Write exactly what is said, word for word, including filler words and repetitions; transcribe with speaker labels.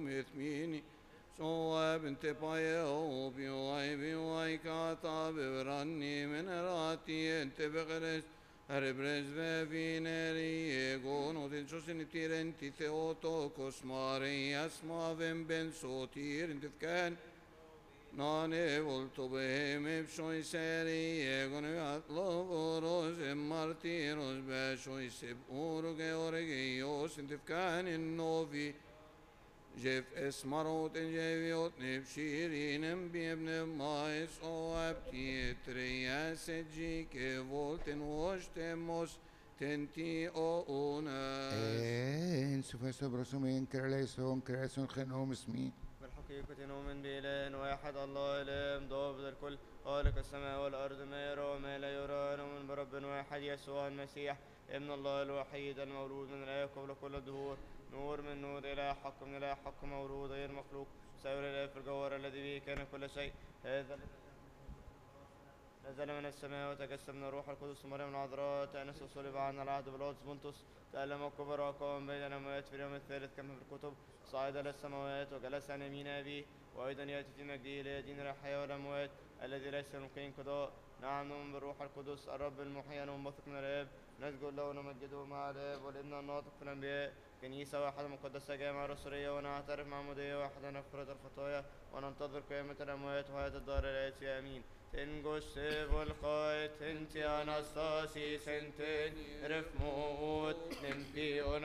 Speaker 1: mithmini so bint payo bioi bioi kata bevranni minerati ente begres Rebres vevineri egon odin sosin tirenti theotokos Marias mavem ben sotir intifkan Nane volto beheme psoi seri egon atlovoros em martiros besoi seb uruge oregios intifkan in novi Jef esmarot en jeviot nebshirinem biebne mais o aptietre sedji ke volten ostemos tenti o una
Speaker 2: En su fue sobrosumen creason creason genome اسمي
Speaker 3: بالحقيقة نؤمن بإله واحد الله إله ضابط الكل خالق السماء والأرض ما يرى وما لا يرى نؤمن برب واحد يسوع المسيح ابن الله الوحيد المولود من الآب قبل كل الدهور نور من نور إله حق من إله حق مولود غير مخلوق سير الآب في الجوهر الذي به كان كل شيء هذا نزل من السماء وتجسم من الروح القدس مريم العذراء تأنس وصلب عنا العهد بالقدس بنطس تألم الكبر وقام بين الأموات في اليوم الثالث كما في الكتب صعد إلى السماوات وجلس عن يمين أبيه وأيضا يأتي في مجده ليدين الأحياء والأموات الذي ليس يمكن انقضاء نعم نؤمن بالروح القدس الرب المحيي وننبثق من الآب نسجد له ونمجده مع الآب والابن الناطق في الأنبياء كنيسة واحدة مقدسة جامعة رسولية ونعترف معمودية واحدة نغفرة الخطايا وننتظر قيامة الأموات وحياة الدار الآتية آمين تنجس volqait enti anastasis enten refmut nempi